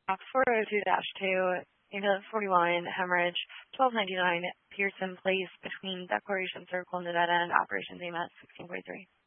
Box 402-2, ambulance 41, hemorrhage, 1299 Pearson Place between Declaration Circle, Nevada, and Operations AMS 1643.